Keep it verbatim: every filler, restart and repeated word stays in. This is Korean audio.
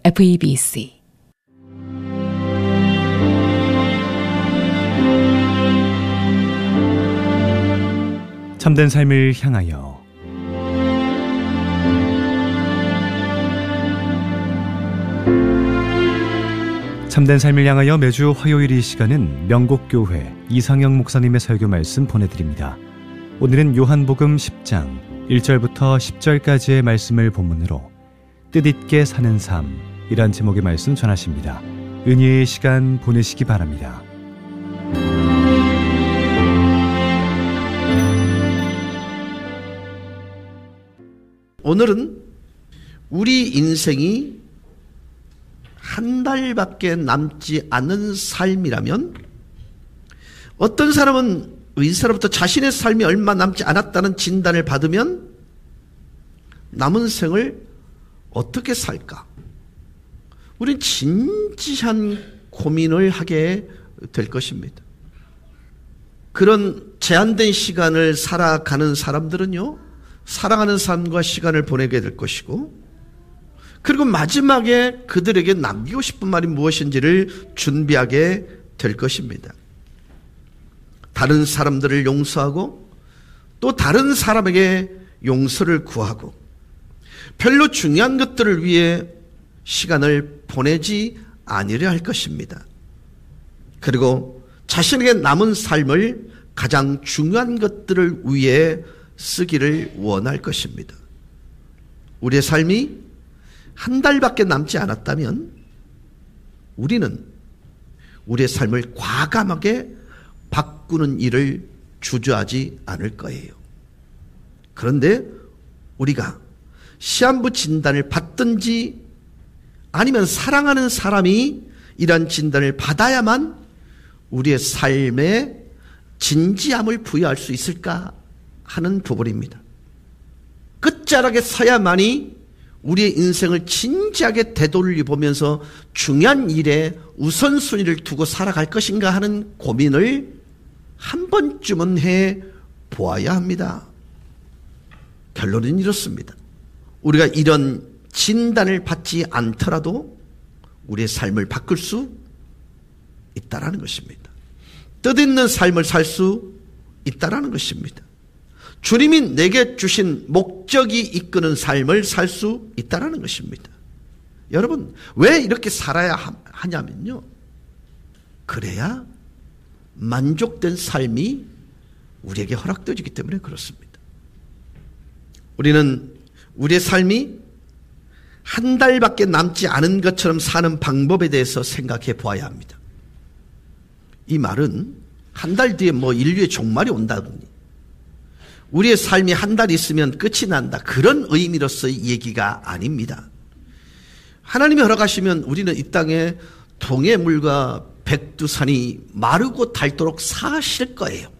에프이비씨 참된 삶을 향하여 참된 삶을 향하여 매주 화요일 이 시간은 명곡교회 이상영 목사님의 설교 말씀 보내드립니다. 오늘은 요한복음 십 장 일 절부터 십 절까지의 말씀을 본문으로 뜻있게 사는 삶이란 제목의 말씀 전하십니다. 은혜의 시간 보내시기 바랍니다. 오늘은 우리 인생이 한 달밖에 남지 않은 삶이라면 어떤 사람은 의사로부터 자신의 삶이 얼마 남지 않았다는 진단을 받으면 남은 생을 어떻게 살까? 우린 진지한 고민을 하게 될 것입니다. 그런 제한된 시간을 살아가는 사람들은요, 사랑하는 삶과 시간을 보내게 될 것이고, 그리고 마지막에 그들에게 남기고 싶은 말이 무엇인지를 준비하게 될 것입니다. 다른 사람들을 용서하고 또 다른 사람에게 용서를 구하고 별로 중요한 것들을 위해 시간을 보내지 아니려 할 것입니다. 그리고 자신에게 남은 삶을 가장 중요한 것들을 위해 쓰기를 원할 것입니다. 우리의 삶이 한 달밖에 남지 않았다면 우리는 우리의 삶을 과감하게 바꾸는 일을 주저하지 않을 거예요. 그런데 우리가 시한부 진단을 받든지 아니면 사랑하는 사람이 이런 진단을 받아야만 우리의 삶에 진지함을 부여할 수 있을까 하는 부분입니다. 끝자락에 서야만이 우리의 인생을 진지하게 되돌려보면서 중요한 일에 우선순위를 두고 살아갈 것인가 하는 고민을 한 번쯤은 해 보아야 합니다. 결론은 이렇습니다. 우리가 이런 진단을 받지 않더라도 우리의 삶을 바꿀 수 있다라는 것입니다. 뜻있는 삶을 살 수 있다라는 것입니다. 주님이 내게 주신 목적이 이끄는 삶을 살 수 있다라는 것입니다. 여러분, 왜 이렇게 살아야 하냐면요, 그래야 만족된 삶이 우리에게 허락되어지기 때문에 그렇습니다. 우리는 우리의 삶이 한 달밖에 남지 않은 것처럼 사는 방법에 대해서 생각해 보아야 합니다. 이 말은 한 달 뒤에 뭐 인류의 종말이 온다더니 우리의 삶이 한 달 있으면 끝이 난다, 그런 의미로서의 얘기가 아닙니다. 하나님이 허락하시면 우리는 이 땅에 동해물과 백두산이 마르고 닳도록 사실 거예요.